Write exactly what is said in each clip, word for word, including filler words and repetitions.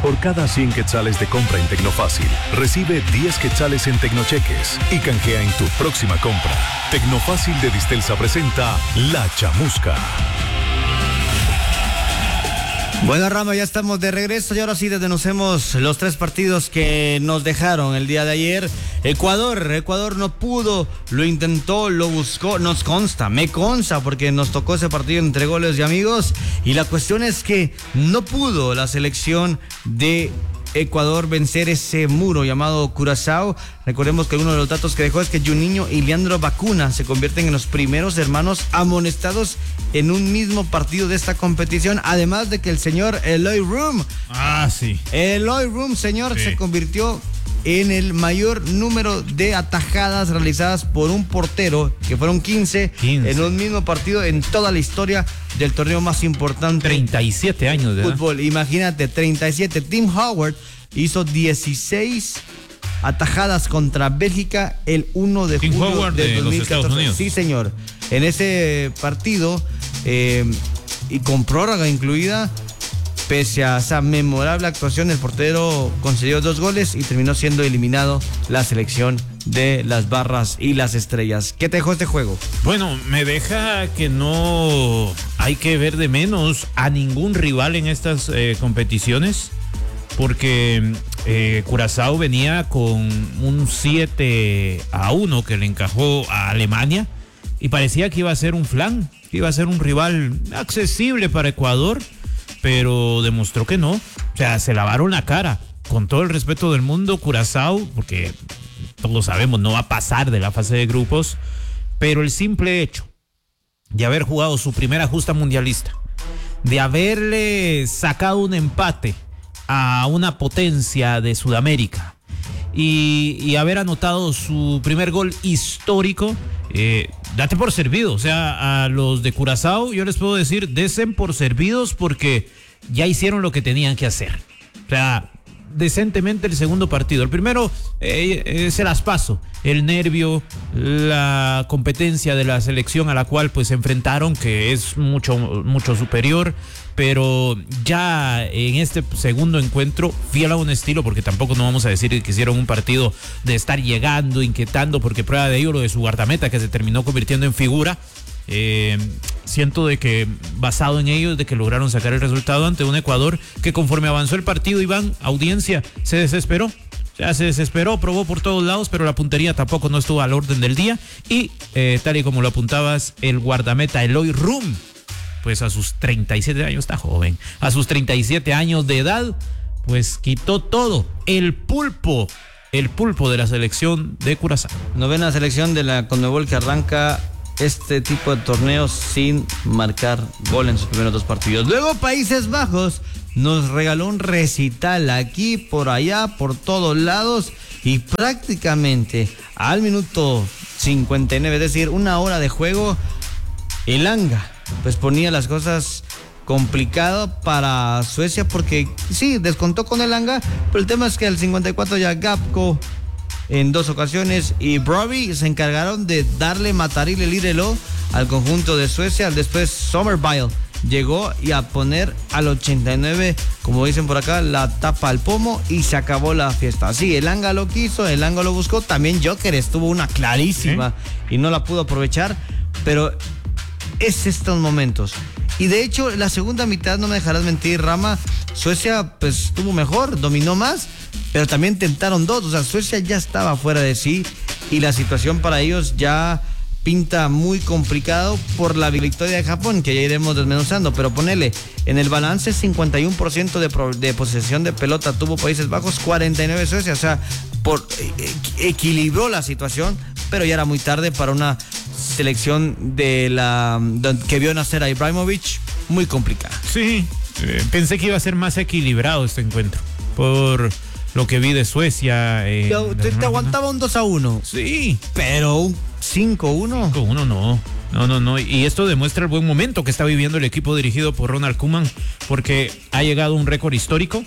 Por cada cien quetzales de compra en Tecnofácil, recibe diez quetzales en Tecnocheques y canjea en tu próxima compra. Tecnofácil de Distelsa presenta La Chamusca. Bueno, Rama, ya estamos de regreso y ahora sí desmenuzamos los tres partidos que nos dejaron el día de ayer. Ecuador, Ecuador no pudo, lo intentó, lo buscó, nos consta, me consta porque nos tocó ese partido entre goles y amigos y la cuestión es que no pudo la selección de Ecuador vencer ese muro llamado Curazao. Recordemos que uno de los datos que dejó es que Juninho y Leandro Bacuna se convierten en los primeros hermanos amonestados en un mismo partido de esta competición, además de que el señor Eloy Room, ah, sí, Eloy Room, señor, sí. se convirtió en el mayor número de atajadas realizadas por un portero, que fueron quince, quince en un mismo partido en toda la historia del torneo más importante. treinta y siete años de fútbol, edad. Imagínate, treinta y siete. Tim Howard hizo dieciséis atajadas contra Bélgica el primero de Tim julio Howard de, de dos mil catorce. Los Estados Unidos. Sí, señor. En ese partido, eh, y con prórroga incluida, pese a esa memorable actuación, el portero concedió dos goles y terminó siendo eliminado la selección de las barras y las estrellas. ¿Qué te dejó este juego? Bueno, me deja que no hay que ver de menos a ningún rival en estas eh, competiciones, porque eh, Curazao venía con un siete a uno que le encajó a Alemania y parecía que iba a ser un flan, que iba a ser un rival accesible para Ecuador, pero demostró que no. O sea, se lavaron la cara. Con todo el respeto del mundo, Curazao, porque todos sabemos, no va a pasar de la fase de grupos, pero el simple hecho de haber jugado su primera justa mundialista, de haberle sacado un empate a una potencia de Sudamérica y, y haber anotado su primer gol histórico, eh, date por servido. O sea, a los de Curazao yo les puedo decir, desen por servidos porque ya hicieron lo que tenían que hacer. O sea, decentemente el segundo partido. El primero eh, eh, se las paso. El nervio, la competencia de la selección a la cual pues se enfrentaron, que es mucho, mucho superior. Pero ya en este segundo encuentro, fiel a un estilo, porque tampoco no vamos a decir que hicieron un partido de estar llegando, inquietando, porque prueba de ello lo de su guardameta, que se terminó convirtiendo en figura. Eh, siento de que basado en ello, de que lograron sacar el resultado ante un Ecuador que conforme avanzó el partido, Iván, audiencia, se desesperó. O sea, se desesperó, probó por todos lados, pero la puntería tampoco no estuvo al orden del día. Y eh, tal y como lo apuntabas, el guardameta Eloy Room, pues a sus treinta y siete años, está joven, a sus treinta y siete años de edad, pues quitó todo, el pulpo, el pulpo de la selección de Curazao. Novena selección de la Conmebol que arranca este tipo de torneos sin marcar gol en sus primeros dos partidos. Luego Países Bajos nos regaló un recital aquí, por allá, por todos lados y prácticamente al minuto cincuenta y nueve, es decir, una hora de juego, Elanga pues ponía las cosas complicado para Suecia porque sí, descontó con Elanga, pero el tema es que al cincuenta y cuatro ya Gapco en dos ocasiones y Broby se encargaron de darle mataril el írelo al conjunto de Suecia. Después Sommerville llegó y a poner al ochenta y nueve, como dicen por acá, la tapa al pomo y se acabó la fiesta. Sí, Elanga lo quiso, Elanga lo buscó, también Joker estuvo una clarísima ¿Eh? y no la pudo aprovechar, pero es estos momentos. Y de hecho, la segunda mitad, no me dejarás mentir, Rama, Suecia pues estuvo mejor, dominó más, pero también tentaron dos. O sea, Suecia ya estaba fuera de sí y la situación para ellos ya pinta muy complicado por la victoria de Japón, que ya iremos desmenuzando. Pero ponele, en el balance cincuenta y uno por ciento de, pro, de posesión de pelota tuvo Países Bajos, cuarenta y nueve Suecia. O sea, por, eh, equilibró la situación, pero ya era muy tarde para una selección de la de, que vio nacer a Ibrahimovic muy complicada. Sí, eh, pensé que iba a ser más equilibrado este encuentro por lo que vi de Suecia. Eh, te, te aguantaba un dos a uno. Sí, pero un cinco uno. cinco uno no. No, no, no. Y esto demuestra el buen momento que está viviendo el equipo dirigido por Ronald Koeman, porque ha llegado a un récord histórico.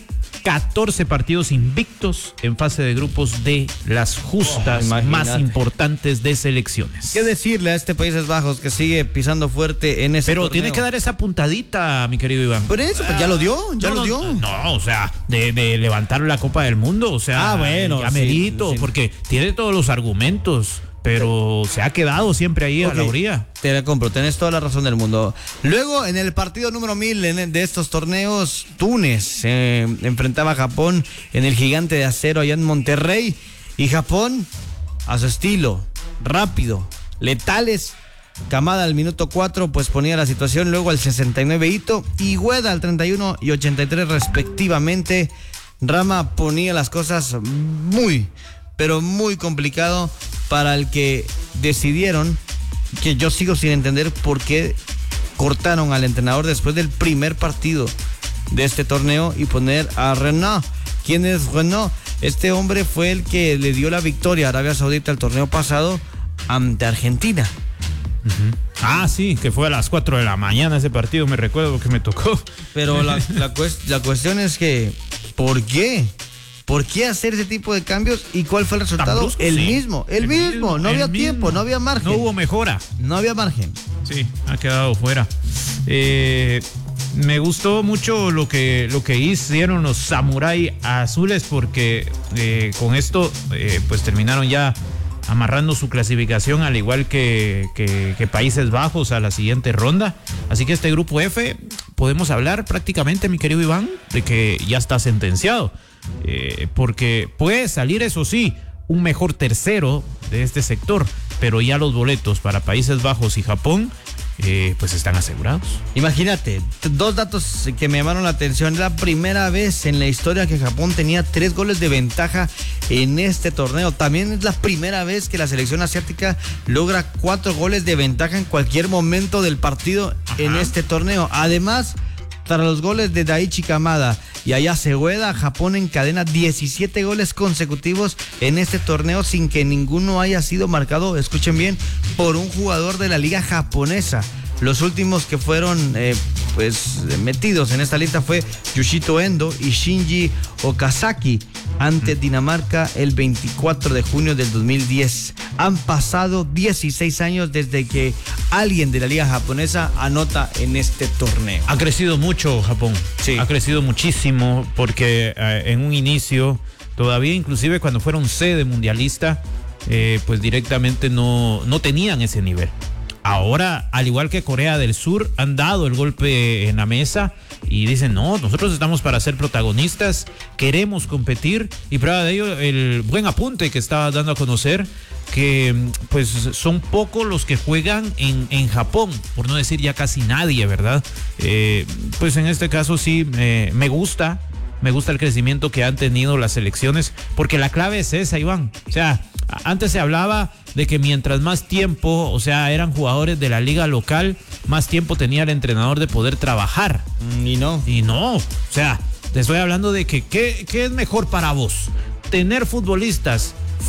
catorce partidos invictos en fase de grupos de las justas Oh, más importantes de selecciones. ¿Qué decirle a este Países Bajos que sigue pisando fuerte en ese Pero torneo? tiene que dar esa puntadita, mi querido Iván. Por eso, pues, ya lo dio, ya No, lo no, dio. No, o sea, de, de levantar la Copa del Mundo, o sea, Ah, bueno, ya sí, merito, sí. porque tiene todos los argumentos, pero se ha quedado siempre ahí Ok, a la orilla. Te la compro, tenés toda la razón del mundo. Luego, en el partido número mil en el- de estos torneos, Túnez eh, enfrentaba a Japón en el Gigante de Acero allá en Monterrey. Y Japón, a su estilo, rápido, letales. Kamada al minuto cuatro pues ponía la situación, luego al sesenta y nueve Ito y Ueda al treinta y uno y ochenta y tres respectivamente. Rama ponía las cosas muy, pero muy complicado para el que decidieron, que yo sigo sin entender por qué cortaron al entrenador después del primer partido de este torneo y poner a Renaud. ¿Quién es Renaud? Este hombre fue el que le dio la victoria a Arabia Saudita el torneo pasado ante Argentina. Ah, sí, que fue a las cuatro de la mañana ese partido, me recuerdo porque me tocó. Pero la, la, cuest- la cuestión es que, ¿por qué? ¿Por qué hacer ese tipo de cambios? ¿Y cuál fue el Tan resultado? brusco, el sí. mismo, el, mismo. No el había mismo. tiempo, no había margen. No hubo mejora. No había margen. Sí, ha quedado fuera. Eh, me gustó mucho lo que, lo que hicieron los Samurai Azules porque eh, con esto eh, pues terminaron ya amarrando su clasificación al igual que, que, que Países Bajos a la siguiente ronda. Así que este grupo F podemos hablar prácticamente, mi querido Iván, de que ya está sentenciado. Eh, porque puede salir, eso sí, un mejor tercero de este sector, pero ya los boletos para Países Bajos y Japón eh, pues están asegurados. Imagínate, t- dos datos que me llamaron la atención. Es la primera vez en la historia que Japón tenía tres goles de ventaja en este torneo. También es la primera vez que la selección asiática logra cuatro goles de ventaja en cualquier momento del partido en este torneo. Además, tras los goles de Daichi Kamada y Ayase Ueda, Japón encadena diecisiete goles consecutivos en este torneo sin que ninguno haya sido marcado, escuchen bien, por un jugador de la liga japonesa. Los últimos que fueron eh, pues metidos en esta lista fue Yoshito Endo y Shinji Okazaki ante Dinamarca el veinticuatro de junio del dos mil diez. Han pasado dieciséis años desde que alguien de la liga japonesa anota en este torneo. Ha crecido mucho Japón, Sí. ha crecido muchísimo porque eh, en un inicio, todavía inclusive cuando fueron sede mundialista, eh, pues directamente no, no tenían ese nivel. Ahora, al igual que Corea del Sur, han dado el golpe en la mesa y dicen, no, nosotros estamos para ser protagonistas, queremos competir, y prueba de ello el buen apunte que estaba dando a conocer, que pues son pocos los que juegan en, en Japón, por no decir ya casi nadie, ¿verdad? Eh, pues en este caso sí, eh, me gusta, me gusta el crecimiento que han tenido las selecciones, porque la clave es esa, Iván. O sea, antes se hablaba de que mientras más tiempo, o sea, eran jugadores de la liga local, más tiempo tenía el entrenador de poder trabajar. Y no. Y no, o sea, te estoy hablando de que ¿qué, qué es mejor para vos? Tener futbolistas